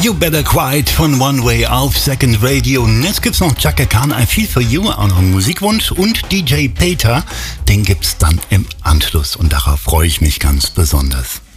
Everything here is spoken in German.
You Better Quiet von One Way auf Second Radio. Und jetzt gibt's noch Chaka Khan, I Feel For You, auch noch ein Musikwunsch. Und DJ Peter, den gibt's dann im Anschluss. Und darauf freue ich mich ganz besonders.